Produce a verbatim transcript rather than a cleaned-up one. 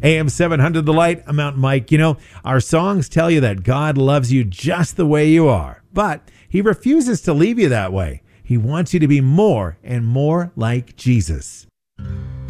A M seven hundred The Light, I'm Mountain Mike. You know, our songs tell you that God loves you just the way you are, but he refuses to leave you that way. He wants you to be more and more like Jesus.